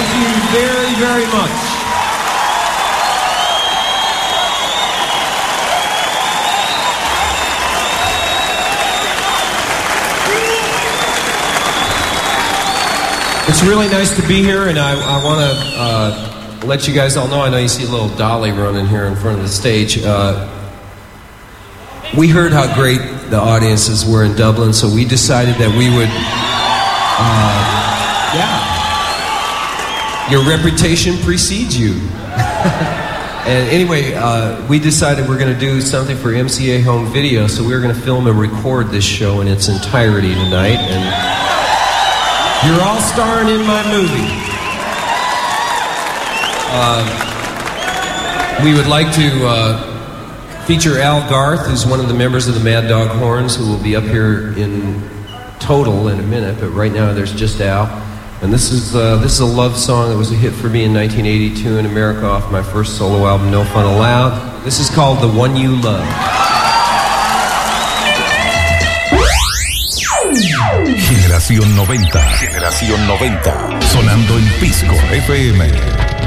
Thank you very, very much. It's really nice to be here, and I want to let you guys all know, I know you see a little dolly running here in front of the stage. We heard how great the audiences were in Dublin, so we decided that we would... Your reputation precedes you. And anyway, we decided we're going to do something for MCA Home Video, so we're going to film and record this show in its entirety tonight, and you're all starring in my movie. We would like to feature Al Garth, who's one of the members of the Mad Dog Horns, who will be up here in total in a minute, but right now there's just Al. And this is a love song that was a hit for me in 1982 in America off my first solo album, No Fun Allowed. This is called The One You Love. Generación 90. Generación 90. Sonando en Pisco FM.